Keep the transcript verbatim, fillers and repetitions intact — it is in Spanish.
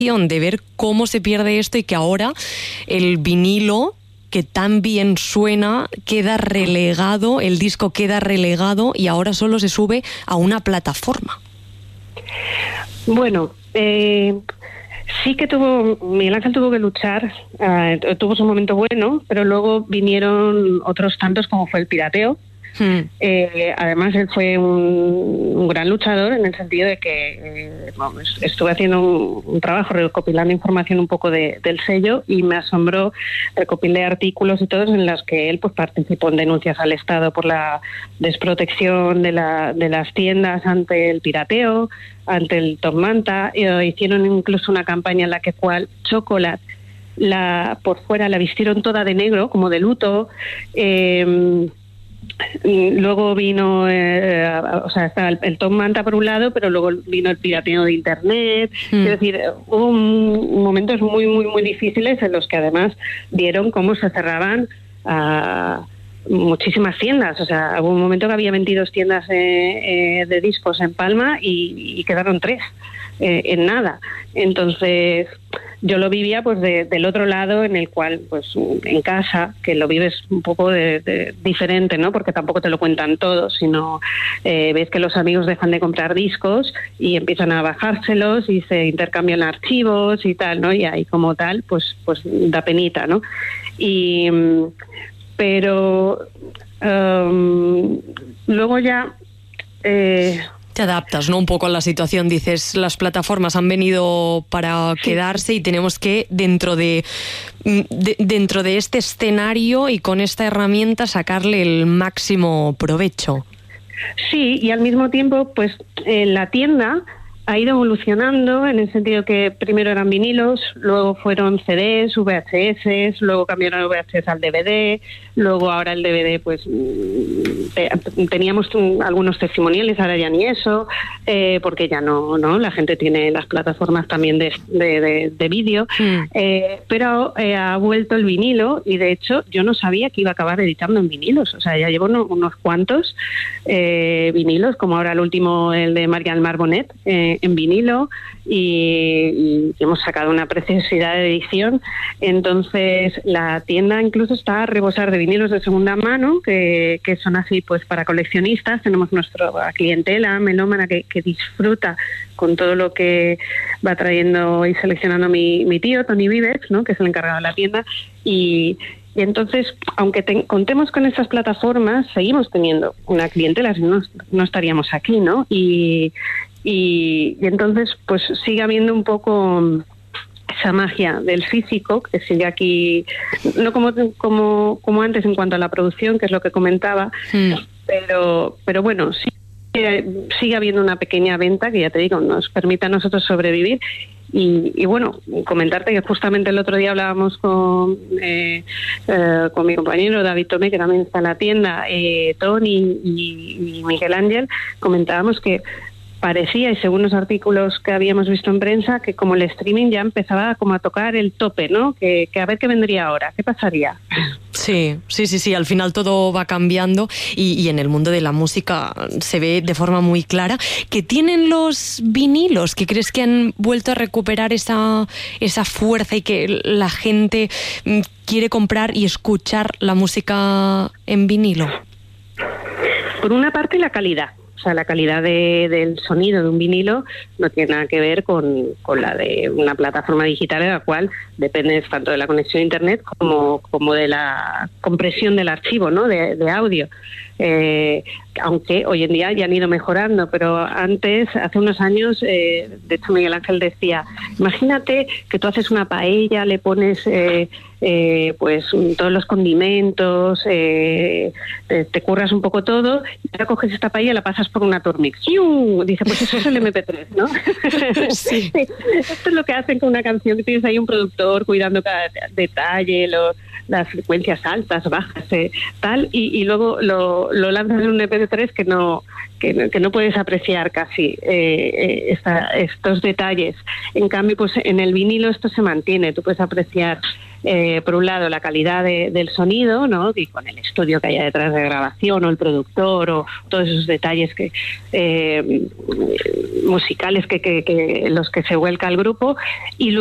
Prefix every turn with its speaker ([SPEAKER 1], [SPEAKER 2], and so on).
[SPEAKER 1] de ver cómo se pierde esto y que ahora el vinilo, que tan bien suena, queda relegado, el disco queda relegado y ahora solo se sube a una plataforma.
[SPEAKER 2] Bueno, eh, sí que tuvo, Miguel Ángel tuvo que luchar, uh, tuvo su momento bueno, pero luego vinieron otros tantos como fue el pirateo. Hmm. Eh, además él fue un, un gran luchador en el sentido de que eh, bueno, estuve haciendo un, un trabajo recopilando información un poco de, del sello y me asombró, recopilé artículos y todos en los que él pues participó en denuncias al Estado por la desprotección de, la, de las tiendas ante el pirateo, ante el top manta. Eh, hicieron incluso una campaña en la que fue al Chocolate, la, por fuera la vistieron toda de negro como de luto. eh, Luego vino, eh, o sea, estaba el, el top manta por un lado, pero luego vino el pirateo de internet. Mm. Es decir, hubo un, momentos muy, muy, muy difíciles en los que además vieron cómo se cerraban uh, muchísimas tiendas. O sea, hubo un momento que había veintidós tiendas eh, eh, de discos en Palma y, y quedaron tres eh, en nada. Entonces, yo lo vivía pues de, del otro lado, en el cual pues en casa, que lo vives un poco de, de, diferente, ¿no? Porque tampoco te lo cuentan todos, sino eh, ves que los amigos dejan de comprar discos y empiezan a bajárselos y se intercambian archivos y tal, ¿no? Y ahí como tal pues pues da penita, ¿no? Y pero um, luego ya eh,
[SPEAKER 1] te adaptas, ¿no? Un poco a la situación, dices, las plataformas han venido para quedarse y tenemos que, dentro de, de dentro de este escenario y con esta herramienta, sacarle el máximo provecho.
[SPEAKER 2] Sí, y al mismo tiempo, pues eh, la tienda ha ido evolucionando en el sentido que primero eran vinilos, luego fueron C Ds, V H S, luego cambiaron el V H S al D V D, luego ahora el D V D pues teníamos algunos testimoniales, ahora ya ni eso, eh, porque ya no, no, la gente tiene las plataformas también de, de, de, de vídeo, mm. eh, pero eh, ha vuelto el vinilo y de hecho yo no sabía que iba a acabar editando en vinilos, o sea, ya llevo unos, unos cuantos eh, vinilos, como ahora el último, el de Marian Marbonet, eh, en vinilo, y, y hemos sacado una preciosidad de edición. Entonces la tienda incluso está a rebosar de vinilos de segunda mano, que, que son así pues para coleccionistas. Tenemos nuestra clientela melómana que, que disfruta con todo lo que va trayendo y seleccionando mi, mi tío, Tony Vives, ¿no? Que es el encargado de la tienda, y Y entonces, aunque te, contemos con estas plataformas, seguimos teniendo una clientela, si no, no estaríamos aquí, ¿no? Y, y, y entonces, pues sigue habiendo un poco esa magia del físico, que sigue aquí, no como, como, como antes en cuanto a la producción, que es lo que comentaba, mm. pero, pero bueno, sí, sigue habiendo una pequeña venta que, ya te digo, nos permite a nosotros sobrevivir. Y, y bueno, comentarte que justamente el otro día hablábamos con eh, eh, con mi compañero David Tomé, que también está en la tienda, eh, Tony y, y Miguel Ángel, comentábamos que parecía, y según los artículos que habíamos visto en prensa, que como el streaming ya empezaba como a tocar el tope, ¿no? Que, que a ver qué vendría ahora, qué pasaría.
[SPEAKER 1] Sí, sí, sí, sí, al final todo va cambiando y, y en el mundo de la música se ve de forma muy clara que tienen los vinilos, que crees que han vuelto a recuperar esa, esa fuerza y que la gente quiere comprar y escuchar la música en vinilo.
[SPEAKER 2] Por una parte, la calidad. O sea, la calidad de, del sonido de un vinilo no tiene nada que ver con, con la de una plataforma digital, en la cual depende tanto de la conexión a internet como, como de la compresión del archivo, ¿no? de, de audio. Eh, aunque hoy en día ya han ido mejorando, pero antes, hace unos años, eh, de hecho Miguel Ángel decía, imagínate que tú haces una paella, le pones eh, eh, pues todos los condimentos, eh, te, te curras un poco todo, y ahora coges esta paella y la pasas por una Turmix. ¡Yium! Dice, pues eso es el eme pe tres, ¿no? Sí. Esto es lo que hacen con una canción, que tienes ahí un productor cuidando cada detalle, los las frecuencias altas, bajas, eh, tal, y, y luego lo, lo lanzas en un eme pe tres que no que, que no puedes apreciar casi eh, esta, estos detalles. En cambio, pues en el vinilo esto se mantiene, tú puedes apreciar Eh, por un lado la calidad de, del sonido, ¿no? Y con el estudio que haya detrás de grabación o el productor o todos esos detalles que eh, musicales que, que, que los que se vuelca el grupo, y